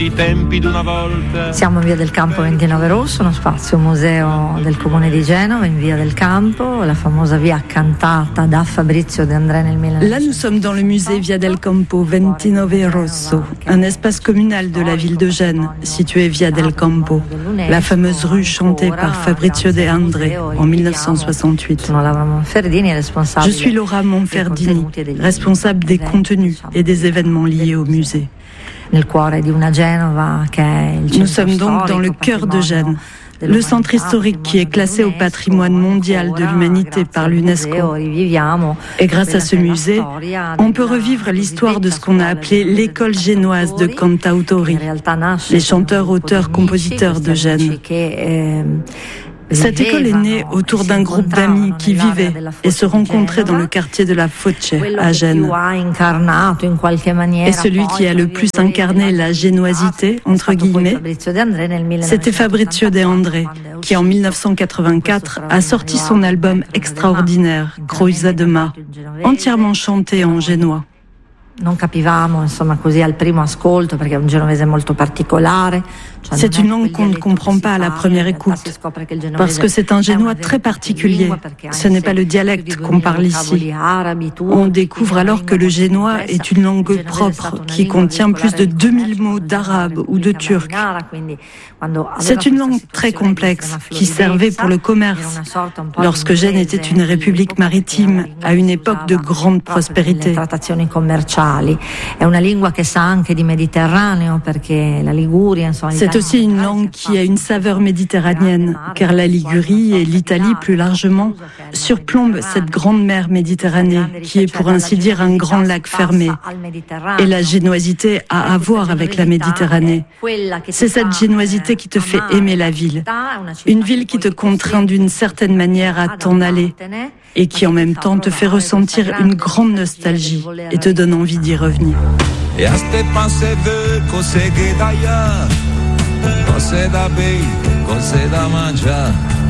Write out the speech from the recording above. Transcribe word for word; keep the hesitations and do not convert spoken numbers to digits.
Siamo in via del Campo ventinove Rosso, uno spazio museo del comune di Genova, in via del Campo, la famosa via cantata da Fabrizio De André nel millenovecento. Là, nous sommes dans le musée Via del Campo ventinove Rosso, un espace communal de la ville de Gênes, situé Via del Campo, la fameuse rue chantée par Fabrizio De André en mille neuf cent soixante-huit. Je suis Laura Monferdini, responsable des contenus et des événements liés au musée. Nous sommes donc dans le cœur de Gênes, le centre historique qui est classé au patrimoine mondial de l'humanité par l'UNESCO. Et grâce à ce musée, on peut revivre l'histoire de ce qu'on a appelé l'école génoise de cantautori, les chanteurs, auteurs, compositeurs de Gênes. Cette école est née autour d'un groupe d'amis qui vivaient et se rencontraient dans le quartier de la Foce, à Gênes. Et celui qui a le plus incarné la génoisité, entre guillemets, c'était Fabrizio De André, qui en mille neuf cent quatre-vingt-quatre a sorti son album extraordinaire, Croisa de Ma, entièrement chanté en génois. Non capivamo insomma così al primo ascolto perché è un genovese molto particolare. C'est une langue qu'on ne comprend pas à la première écoute, parce que c'est un génois très particulier. Ce n'est pas le dialecte qu'on parle ici. On découvre alors que le génois est une langue propre qui contient plus de deux mille mots d'arabe ou de turc. C'est une langue très complexe qui servait pour le commerce, lorsque Gênes était une république maritime à une époque de grande prospérité. C'est aussi une langue qui a une saveur méditerranéenne, car la Ligurie et l'Italie plus largement surplombent cette grande mer Méditerranée, qui est pour ainsi dire un grand lac fermé. Et la génoisité a à voir avec la Méditerranée. C'est cette génoisité qui te fait aimer la ville, une ville qui te contraint d'une certaine manière à t'en aller, et qui en même temps te fait ressentir une grande nostalgie et te donne envie d'y revenir. E a ste panse de cose che da ya, cose da bei, cose da mangiare.